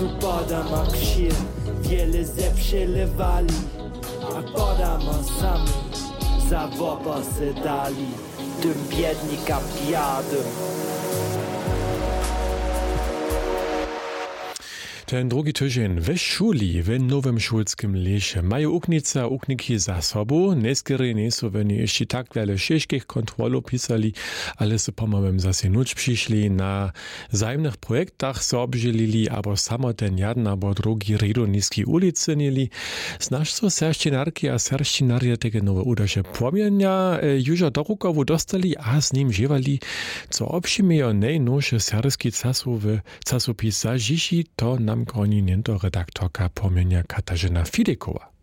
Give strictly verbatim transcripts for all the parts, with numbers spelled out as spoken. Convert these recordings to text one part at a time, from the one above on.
czasu podama kshir, wiele zeprzylewali, a podama sami za wopasy dali, tym biednika biadym. Ten drugi tydzień w szuli, w nowym szulskim lesie, mają uknica, ukniki za sobą. Neskiery nie są oni jeszcze tak wiele ciężkich kontrolów pisali, ale są pomałym zase nuć przyszli na zajemnych projektach, so obdzielili, albo samo ten jeden, albo drugi redu niskiej ulicy nieli. Znasz so serszczynarki a serszczynarje tego nowe udasze płomienia już do rukowu dostali, a z nim ziewali, co obszymiją najnowsze serskie czasopis za dziś, to nam groni niento redaktorka płomienia Katarzyna Fidekowa.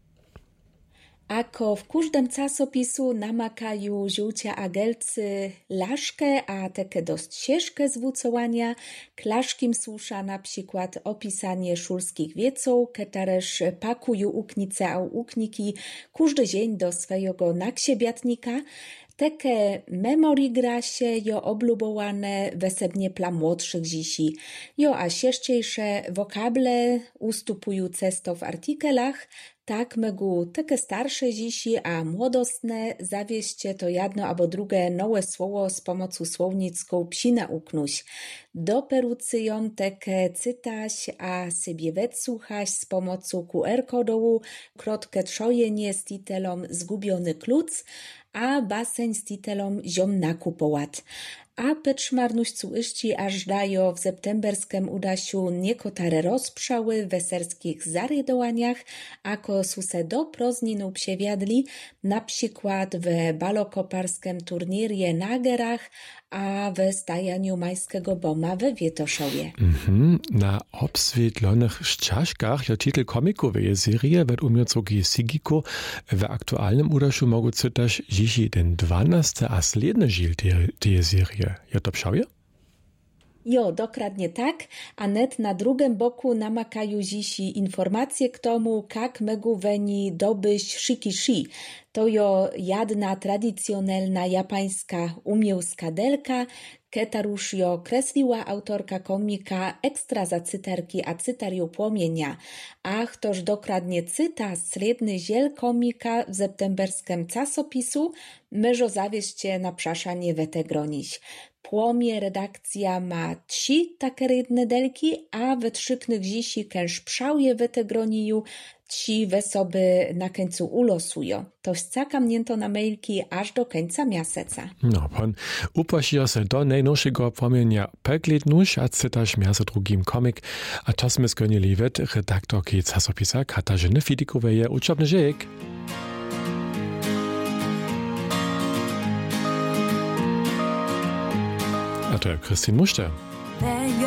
Ako w każdym czasopisu namakają żółcia agelcy laszkę, a takie dość ciężkie zwucowania. Klaszkim słusza na przykład opisanie szulskich wieców, któreż pakują uknice a ukniki każdy dzień do swojego naksiebiatnika. Takie memorigrasie jo oblubowane wesebnie dla młodszych zisi. Jo a sieszczejsze wokable ustupują cesto w artykelach, tak mogą takie starsze zisi a młodostne zawieście to jedno albo drugie nowe słowo z pomocą słownicką psi nauknuć. Doperucyją takie cytać a sobie wetsłuchać z pomocą Q R-kodowu, krotkie trzojenie z titelom Zgubiony kluc, a basen z titelom Ziom nakupołat. A peczmarnuścu iści aż dają w septemberskim udasiu niekotare rozprzały w weserskich zarydowaniach, ako su se do prozninu przewiadli, na przykład w balokoparskim turnierie na Gerach, a w stajaniu majskiego boma we Wietoszowie. Mhm. Na obswietlonych szczaszkach ja titel komikowej serie wed umiorcogi Sigiko w aktualnym udaszu mogą cytać dziś den dwanasty a sledny żil tej serie. Ja to pszawie? Jo, dokładnie tak, a net na drugim boku namakają zisi informacje k tomu, jak mogą weni dobyć shikishi. To jo jedna tradycjonalna japańska umiejska delka, ketarusz jo kresliła autorka komika ekstra za cyterki a cytariu płomienia. Ach, toż dokładnie cyta sredny ziel komika w septemberskim czasopisu, myżo zawieście na przaszanie wete gronić. Płomie redakcja ma trzy takie redne delki, a we trzyknych zisi kęż pszałje wete groniju, trzy wesoby na końcu ulosują. To scaka mnięto na mailki aż do końca miaseca. No, pan uprosił się do najnowszego płomienia pekletnusz, a cytasz miasto drugim komik, a to sme skonili wet redaktorki czasopisa Katarzyny Fidekowej. Uczobny dzień. A to jest Christine Muster.